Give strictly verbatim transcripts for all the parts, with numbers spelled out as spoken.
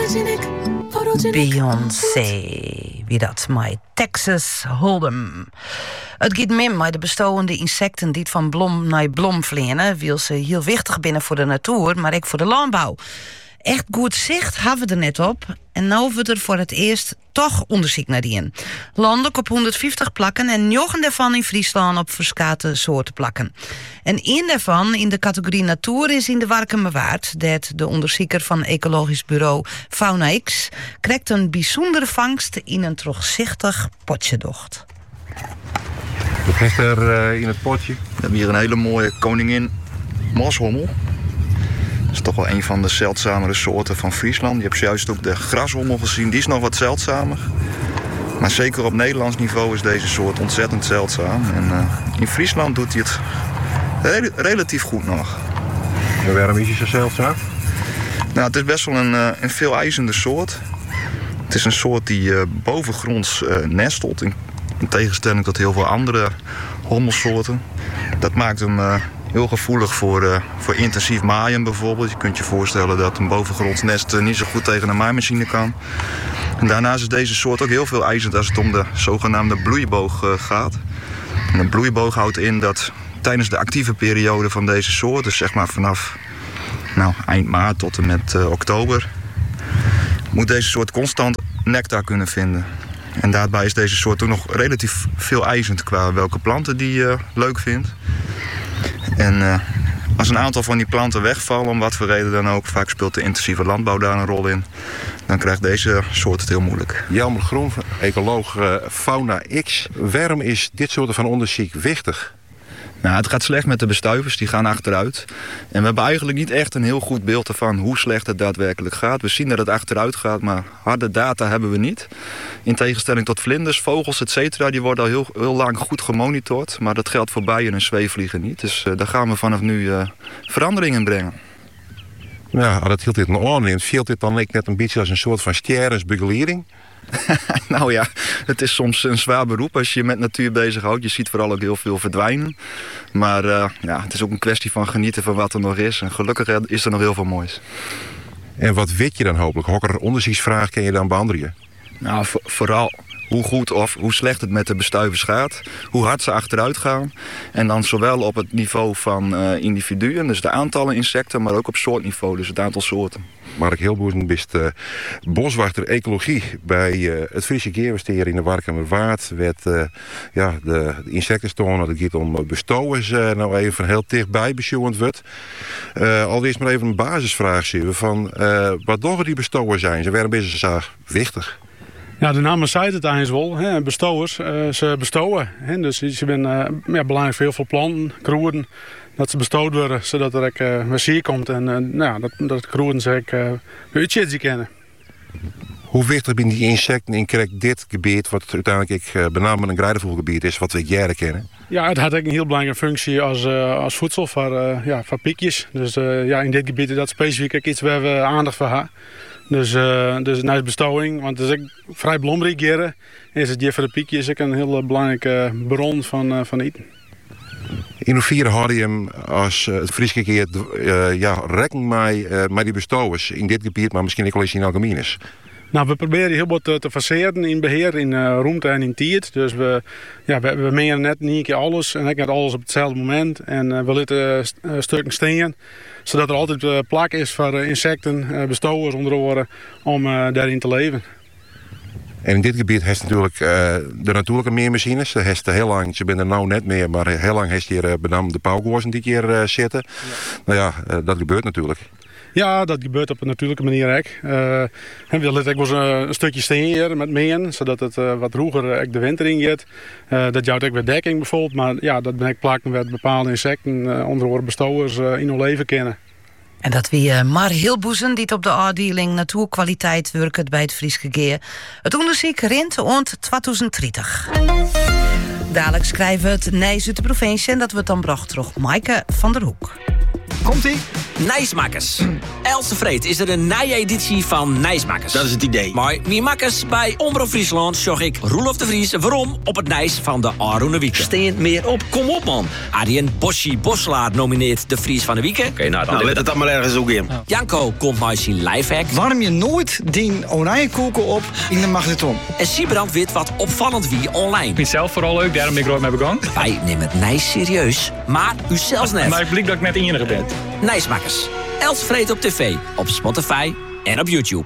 Beyoncé, wie dat, my Texas Hold'em. Het gaat min met de bestowende insecten die van blom naar blom vliegen, wil ze heel wichtig binnen voor de natuur, maar ook voor de landbouw. Echt goed zicht hebben we er net op. En nu we er voor het eerst toch onderzoek naar die. Landelijk op honderdvijftig plakken en negen daarvan in Friesland op verschillende soorten plakken. En één daarvan in de categorie natuur is in de Warkumerwaard. Dat de onderzoeker van ecologisch bureau Fauna X krijgt een bijzondere vangst in een terugzichtig potje docht. Wat is er uh, in het potje? We hebben hier een hele mooie koningin moshommel. Dat is toch wel een van de zeldzamere soorten van Friesland. Je hebt juist ook de grashommel gezien, die is nog wat zeldzamer. Maar zeker op Nederlands niveau is deze soort ontzettend zeldzaam. En uh, in Friesland doet hij het re- relatief goed nog. En waarom is hij zo zeldzaam? Nou, het is best wel een, uh, een veel eisende soort. Het is een soort die uh, bovengronds uh, nestelt. In, in tegenstelling tot heel veel andere hommelsoorten. Dat maakt hem uh, heel gevoelig voor, uh, voor intensief maaien bijvoorbeeld. Je kunt je voorstellen dat een bovengronds nest uh, niet zo goed tegen een maaimachine kan. En daarnaast is deze soort ook heel veel eisend als het om de zogenaamde bloeiboog uh, gaat. En een bloeiboog houdt in dat tijdens de actieve periode van deze soort, dus zeg maar vanaf nou, eind maart tot en met uh, oktober, moet deze soort constant nectar kunnen vinden. En daarbij is deze soort ook nog relatief veel eisend qua welke planten die uh, leuk vindt. En uh, als een aantal van die planten wegvallen, om wat voor reden dan ook, vaak speelt de intensieve landbouw daar een rol in, dan krijgt deze soort het heel moeilijk. Jelmer Groen, ecoloog uh, Fauna X. Waarom is dit soort van onderzoek wichtig? Nou, het gaat slecht met de bestuivers, die gaan achteruit. En we hebben eigenlijk niet echt een heel goed beeld ervan hoe slecht het daadwerkelijk gaat. We zien dat het achteruit gaat, maar harde data hebben we niet. In tegenstelling tot vlinders, vogels, et cetera, die worden al heel, heel lang goed gemonitord. Maar dat geldt voor bijen en zweefvliegen niet. Dus uh, daar gaan we vanaf nu uh, verandering in brengen. Ja, als het dit nog aanneemt, voelt dit dan net een beetje als een soort van sterrensbegeleiding? Nou ja, het is soms een zwaar beroep als je je met natuur bezighoudt. Je ziet vooral ook heel veel verdwijnen. Maar uh, ja, het is ook een kwestie van genieten van wat er nog is. En gelukkig is er nog heel veel moois. En wat weet je dan hopelijk? Welke onderzoeksvraag kan je dan beantwoorden? Nou, vo- vooral hoe goed of hoe slecht het met de bestuivers gaat. Hoe hard ze achteruit gaan. En dan zowel op het niveau van uh, individuen, dus de aantallen insecten, maar ook op soortniveau, dus het aantal soorten. Mark Hilboezen, bist uh, boswachter ecologie bij uh, het Friese Geerwesteer in de Warkumerwaard. Werd uh, ja, de, de insecten stonden, dat gaat om bestowers, uh, nou even van heel dichtbij besjoend wordt. Uh, allereerst maar even een basisvraag zien van uh, wat doen die bestowers zijn? Ze waarom is ze zo wichtig? Ja, de naam zei het eigenlijk wel. Hè. Bestowers, uh, ze bestowen. Hè. Dus ze zijn uh, ja, belangrijk voor heel veel planten, kroeren. Dat ze bestowd worden, zodat er ook uh, weer komt. En uh, nou, dat, dat kroeren ze ook uh, uitzien kennen. Hoe wichtig zijn die insecten in kijk, dit gebied, wat uiteindelijk ik, uh, benamelijk een grijdevoelgebied is, wat we jaren kennen? Ja, het had ook een heel belangrijke functie als, uh, als voedsel voor, uh, ja, voor piekjes. Dus uh, ja, in dit gebied is dat specifiek ook iets waar we aandacht voor hebben. Dus, uh, dus naast bestowing, want het is ook vrij belangrijk hier, is het hier voor de piekjes ook een heel belangrijke bron van, uh, van eten. In hoeverre had je hem als uh, het Friese keer uh, ja, rekening met, uh, met die bestowers in dit gebied, maar misschien ook wel eens in algemeenis? Nou, we proberen heel wat te, te faceren in beheer, in uh, ruimte en in tijd. Dus we, ja, we, we meenen net niet een keer alles en ik net alles op hetzelfde moment. En uh, we laten uh, stukken steen, zodat er altijd uh, plek is voor uh, insecten, uh, bestowers onder andere, om uh, daarin te leven. En in dit gebied heeft natuurlijk uh, de natuurlijke meermachines. Daar heeft heel lang, ze zijn er nou net meer, maar heel lang heeft hier uh, benamd de pauwgoorzen die hier uh, zitten. Ja. Nou ja, uh, dat gebeurt natuurlijk. Ja, dat gebeurt op een natuurlijke manier ook. Uh, en we laten ook wel een, een stukje steen hier met meen, zodat het uh, wat vroeger uh, de winter in gaat. Uh, dat jouwt ook weer dekking bijvoorbeeld, maar ja, dat ben ik plakken met bepaalde insecten, uh, onder andere bestowers, uh, in hun leven kennen. En dat wie uh, Mar Hilboezen, die op de afdeling natuurkwaliteit werkt bij het Friese Geer. Het onderzoek rint rond tweeduizend dertig. Dadelijk schrijven we het Nijs uit de provincie en dat wordt dan bracht terug Maaike van der Hoek. Komt-ie? Nijsmakers. Elste vreed is er een nij-editie van Nijsmakers. Dat is het idee. Maar wie makkers bij Omroep Friesland zag ik Roelof de Vries waarom op het Nijs van de Aroene Wieken. Steent meer op, kom op man. Arjen Boschi Boslaar nomineert de Vries van de Wieken. Oké, nou, dan let het dan maar ergens ook in. Ja. Janko komt maar zijn lifehack. Warm je nooit die oranjekoeken op in de magnetron. En Siebrand weet wat opvallend wie online. Ik vind het zelf vooral leuk, daarom ben ik er ooit mee begonnen. Wij nemen het Nijs serieus, maar u zelfs net. Maar ik blik dat ik net enige ben. Nijsmakers. Els Vreed op tv, op Spotify en op YouTube.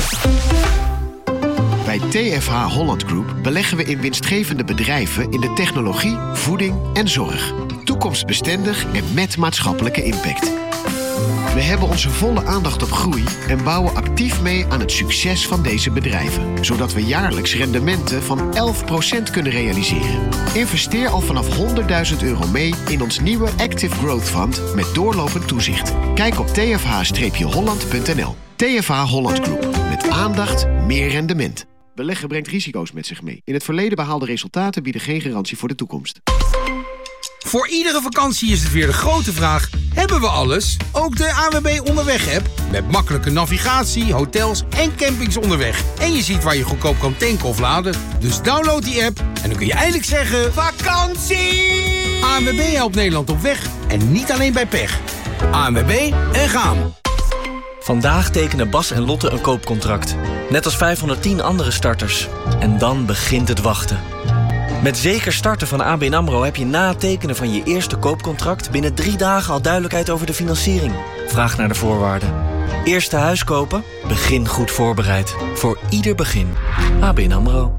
Bij T F H Holland Group beleggen we in winstgevende bedrijven in de technologie, voeding en zorg. Toekomstbestendig en met maatschappelijke impact. We hebben onze volle aandacht op groei en bouwen actief mee aan het succes van deze bedrijven. Zodat we jaarlijks rendementen van elf procent kunnen realiseren. Investeer al vanaf honderdduizend euro mee in ons nieuwe Active Growth Fund met doorlopend toezicht. Kijk op t f h holland punt n l. T F H Holland Group. Met aandacht, meer rendement. Beleggen brengt risico's met zich mee. In het verleden behaalde resultaten bieden geen garantie voor de toekomst. Voor iedere vakantie is het weer de grote vraag: hebben we alles? Ook de A N W B Onderweg-app. Met makkelijke navigatie, hotels en campings onderweg. En je ziet waar je goedkoop kan tanken of laden. Dus download die app en dan kun je eindelijk zeggen: vakantie! A N W B helpt Nederland op weg en niet alleen bij pech. A N W B en gaan. Vandaag tekenen Bas en Lotte een koopcontract. Net als vijfhonderdtien andere starters. En dan begint het wachten. Met Zeker Starten van A B N AMRO heb je na het tekenen van je eerste koopcontract binnen drie dagen al duidelijkheid over de financiering. Vraag naar de voorwaarden. Eerste huis kopen? Begin goed voorbereid. Voor ieder begin. A B N AMRO.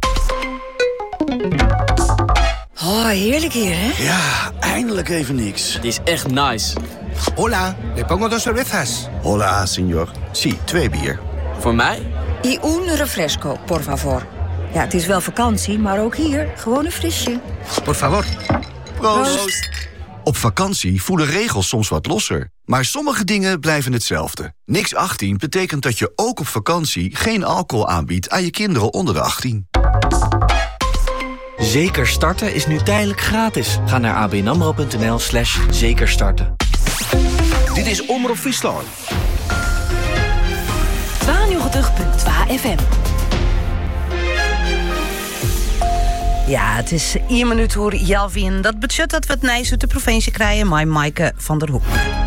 Oh, heerlijk hier, hè? Ja, eindelijk even niks. Het is echt nice. Hola, le pongo dos cervezas. Hola, senor. Zie, twee bier. Voor mij? Y un refresco, por favor. Ja, het is wel vakantie, maar ook hier gewoon een frisje. Por favor. Proost. Proost. Op vakantie voelen regels soms wat losser. Maar sommige dingen blijven hetzelfde. Niks achttien betekent dat je ook op vakantie geen alcohol aanbiedt aan je kinderen onder de achttien. Zeker Starten is nu tijdelijk gratis. Ga naar abnamro punt n l slash zekerstarten. Dit is Omroep Friesland. tweeënnegentig punt twee F M. Ja, het is één minuut voor Jalvin. Dat budget dat we het Nijs uit de provincie krijgen, maar Maaike van der Hoek.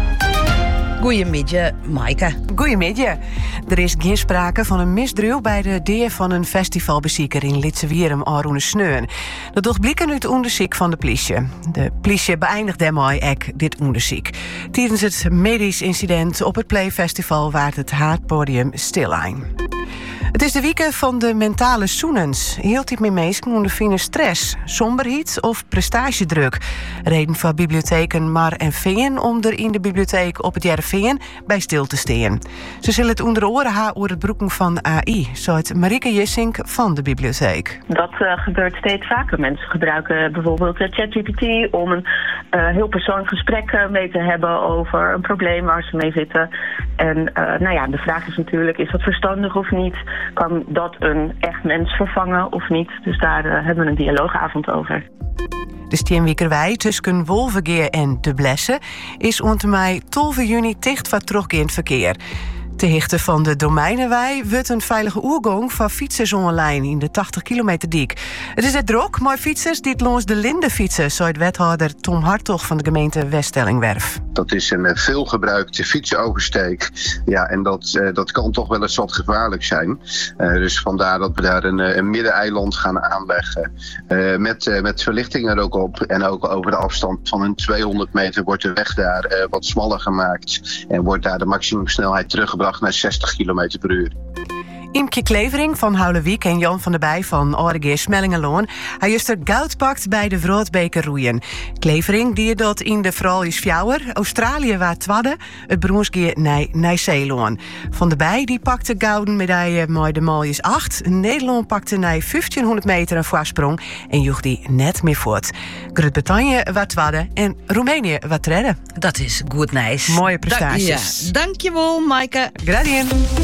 Goedemiddag, Maaike. Goedemiddag. Er is geen sprake van een misdrijf bij de D van een festivalbezoeker in Litsewierum Aroene Sneun. Dat doet blikken uit onderzoek van de politie. De politie beëindigt daarmee ook dit onderzoek. Tijdens het medisch incident op het Playfestival waart het haardpodium stil aan. Het is de week van de mentale zoenens. Heel typ meer mensen ondervinden stress, somberheid of prestatiedruk. Reden van bibliotheken Mar en Veen om er in de bibliotheek op het Jerveen bij stil te staan. Ze zullen het onder de oren haar over het broeken van A I, zoals Marieke Jissink van de bibliotheek. Dat uh, gebeurt steeds vaker. Mensen gebruiken bijvoorbeeld ChatGPT om een uh, heel persoonlijk gesprek mee te hebben over een probleem waar ze mee zitten. En uh, nou ja, de vraag is natuurlijk, is dat verstandig of niet? Kan dat een echt mens vervangen of niet? Dus daar uh, hebben we een dialoogavond over. De steenwiekerwei tussen Wolvengeer en De Blesse is onder mei twaalf juni dicht voor terugkerend verkeer. Te hichte van de Domeinenwei wordt een veilige oergang van fietsers online in de tachtig kilometer dik. Het is er druk, maar fietsers die het langs de Linde fietsen, zei wethouder Tom Hartog van de gemeente Weststellingwerf. Dat is een veelgebruikte fietsoversteek. Ja, en dat, uh, dat kan toch wel eens wat gevaarlijk zijn. Uh, dus vandaar dat we daar een, een middeneiland gaan aanleggen. Uh, met, uh, met verlichting er ook op. En ook over de afstand van een tweehonderd meter wordt de weg daar uh, wat smaller gemaakt. En wordt daar de maximumsnelheid teruggebracht naar zestig kilometer per uur. Imke Klevering van Houlewiek en Jan van der Bij van Oregeer Smellingenloon. Hij is er goud pakt bij de Vrootbeker roeien. Klevering die dat in de Fraljes Fjouwer, Australië waar twadde, het bronsgeer naar Nieuw-Zeeland. Van der Bij die pakte gouden medaille met de Maljes acht. Nederland pakte naar vijftienhonderd meter een voorsprong en joeg die net meer voort. Groot-Brittannië wat twadde en Roemenië wat redden. Dat is goed nice. Mooie prestaties. Da- ja. Dankjewel, Maaike. Gradien.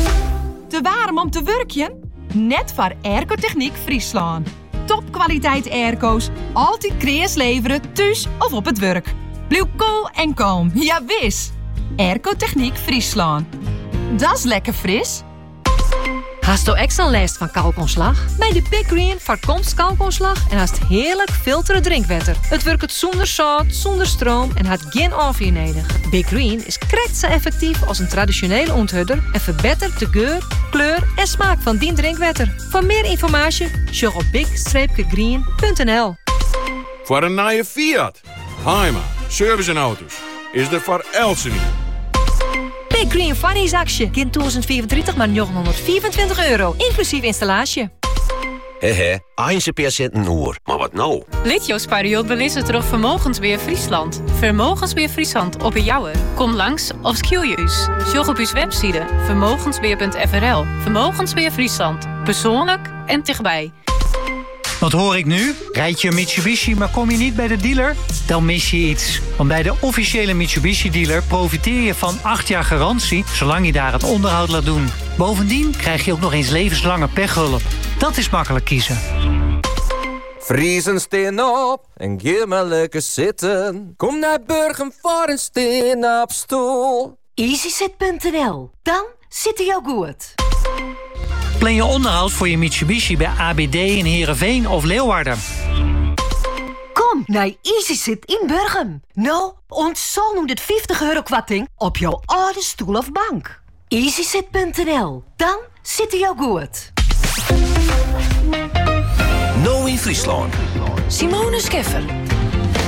Te warm om te werken? Net voor Airco-Techniek Friesland. Topkwaliteit airco's, altijd kreas leveren, thuis of op het werk. Blijf cool en kalm, ja wis. Airco-techniek Friesland. Dat is lekker fris. Hast du extra last van kalkontslag? Bij de Big Green voorkomt kalkontslag en haast heerlijk filteren drinkwater. Het werkt zonder zout, zonder stroom en had geen afweer nodig. Big Green is krekt zo effectief als een traditionele onthudder en verbetert de geur, kleur en smaak van die drinkwater. Voor meer informatie, check op big green punt n l. Voor een nieuwe Fiat, Heima, service en auto's is er voor Elsen. Big Green Funnies-actie. Kind tweeduizend vierentwintig maar negenhonderdvierentwintig euro. Inclusief installatie. Hehe, een patiënt een uur. Maar wat nou? Litio spaargeld belisset terug Vermogensbeheer Friesland. Vermogensbeheer Friesland op een jouwer. Kom langs of skill je us. Sjog op uw website vermogensbeheer punt f r l. Vermogensbeheer Friesland. Persoonlijk en dichtbij. Wat hoor ik nu? Rijd je een Mitsubishi, maar kom je niet bij de dealer? Dan mis je iets. Want bij de officiële Mitsubishi-dealer profiteer je van acht jaar garantie, zolang je daar het onderhoud laat doen. Bovendien krijg je ook nog eens levenslange pechhulp. Dat is makkelijk kiezen. Friesen steen op en geef maar lekker zitten. Kom naar Burgum voor een steen op stoel. easysit punt n l. Dan zit hij jou goed. Plan je onderhoud voor je Mitsubishi bij A B D in Heerenveen of Leeuwarden. Kom naar easysit in Burgum. Nou, ontzal nu dit vijftig euro kwarting op jouw oude stoel of bank. easysit punt n l. Dan zit hij jou goed. Nou in Friesland. Simone Scheffer.